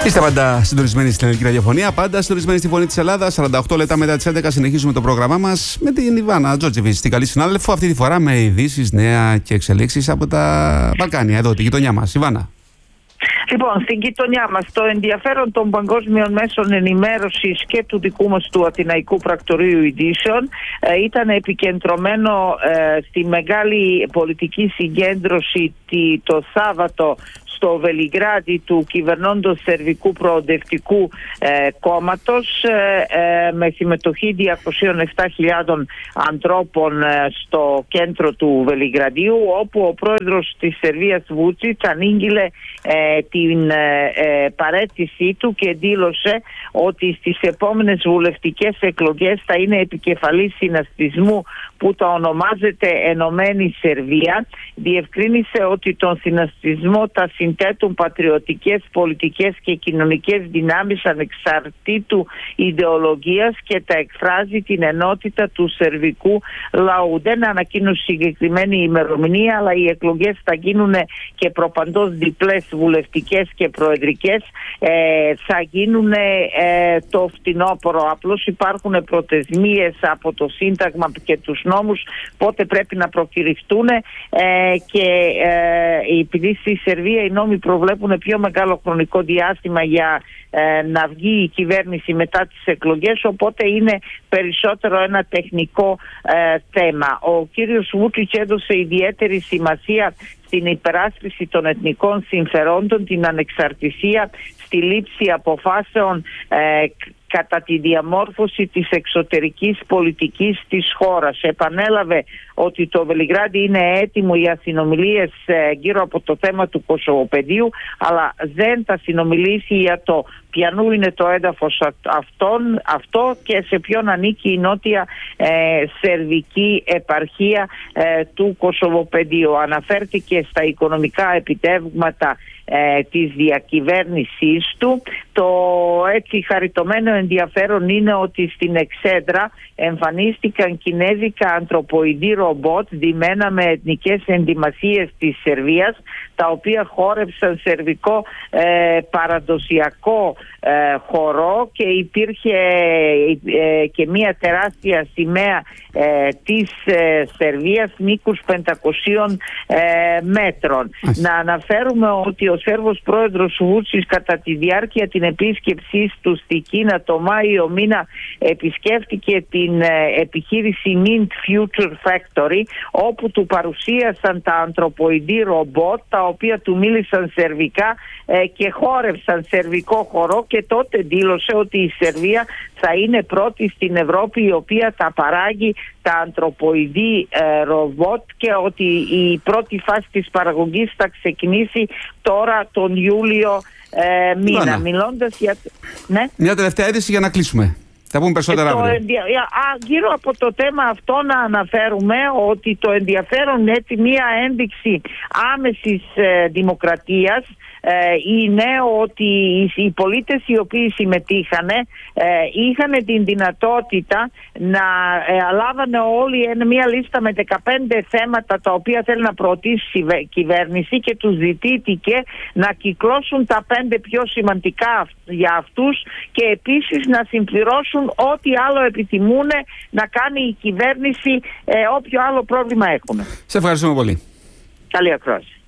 Είστε πάντα συντονισμένοι στην ελληνική ραδιοφωνία, πάντα συντονισμένοι στη φωνή της Ελλάδας. 48 λεπτά μετά τις 11 συνεχίζουμε το πρόγραμμά μας με την Ιβάνα Τζόρτζεβιτς, την καλή συνάδελφο, αυτή τη φορά με ειδήσεις, νέα και εξελίξεις από τα Βαλκάνια, εδώ, τη γειτονιά μας. Ιβάνα. Λοιπόν, στην γειτονιά μας το ενδιαφέρον των παγκόσμιων μέσων ενημέρωσης και του δικού μας του Αθηναϊκού Πρακτορείου Ειδήσεων ήταν επικεντρωμένο στη μεγάλη πολιτική συγκέντρωση το Σάββατο στο Βελιγράδι του κυβερνώντος Σερβικού Προοδευτικού Κόμματος με συμμετοχή 207.000 ανθρώπων στο κέντρο του Βελιγραδίου, όπου ο πρόεδρος της Σερβίας Βούτσιτς ανήγγειλε την παραίτησή του και δήλωσε ότι στις επόμενες βουλευτικές εκλογές θα είναι επικεφαλής συναστισμού που το ονομάζεται Ενωμένη Σερβία. Διευκρίνησε ότι τον συναστισμό τα συνθέτουν πατριωτικές, πολιτικές και κοινωνικές δυνάμεις ανεξαρτήτου ιδεολογίας και τα εκφράζει την ενότητα του σερβικού λαού. Δεν ανακοίνωσε συγκεκριμένη ημερομηνία, αλλά οι εκλογές θα γίνουν και προπαντός διπλές βουλευτικές και προεδρικές. Θα γίνουν το φθινόπωρο. Απλώς υπάρχουν προθεσμίες από το Σύνταγμα και τους νόμους πότε πρέπει να προκηρυχτούν και επειδή στη Σερβία οι νόμοι προβλέπουν πιο μεγάλο χρονικό διάστημα για να βγει η κυβέρνηση μετά τις εκλογές, οπότε είναι περισσότερο ένα τεχνικό θέμα. Ο κύριος Βούτσιτς έδωσε ιδιαίτερη σημασία στην υπεράσπιση των εθνικών συμφερόντων, την ανεξαρτησία στη λήψη αποφάσεων κατά τη διαμόρφωση της εξωτερικής πολιτικής της χώρας. Επανέλαβε ότι το Βελιγράδι είναι έτοιμο για συνομιλίες γύρω από το θέμα του Κωσοβοπεδίου, αλλά δεν θα συνομιλήσει για το ποιανού είναι το έδαφος αυτό και σε ποιον ανήκει η νότια σερβική επαρχία του Κωσοβοπεδίου. Αναφέρθηκε στα οικονομικά επιτεύγματα της διακυβέρνησής του. Το έτσι χαριτωμένο ενδιαφέρον είναι ότι στην Εξέδρα εμφανίστηκαν κινέζικα ανθρωποειδή ρομπότ ντυμένα με εθνικές ενδυμασίες της Σερβίας, τα οποία χόρεψαν σερβικό παραδοσιακό χορό και υπήρχε και μια τεράστια σημαία της Σερβίας μήκους 500 μέτρων. Να αναφέρουμε ότι ο Σέρβος πρόεδρος Βούτσιτς κατά τη διάρκεια την επίσκεψής του στη Κίνα το Μάιο μήνα επισκέφτηκε την επιχείρηση Mint Future Factory, όπου του παρουσίασαν τα ανθρωποειδή ρομπότ, τα οποία του μίλησαν σερβικά και χόρευσαν σερβικό χορό, και τότε δήλωσε ότι η Σερβία θα είναι πρώτη στην Ευρώπη η οποία θα παράγει τα ανθρωποειδή ρομπότ και ότι η πρώτη φάση της παραγωγής θα ξεκινήσει τώρα τον Ιούλιο μήνα. Μιλώντας για... Ναι? Μια τελευταία είδηση για να κλείσουμε. Θα πούμε περισσότερα αύριο. Γύρω από το θέμα αυτό να αναφέρουμε ότι το ενδιαφέρον, έτσι, μία ένδειξη άμεσης δημοκρατίας είναι ότι οι πολίτες οι οποίοι συμμετείχαν είχαν την δυνατότητα να λάβανε όλοι μια λίστα με 15 θέματα τα οποία θέλει να προωθήσει η κυβέρνηση και τους ζητήθηκε να κυκλώσουν τα 5 πιο σημαντικά για αυτούς και επίσης να συμπληρώσουν ό,τι άλλο επιθυμούν να κάνει η κυβέρνηση, όποιο άλλο πρόβλημα έχουν. Σε ευχαριστούμε πολύ. Καλή ακρόαση.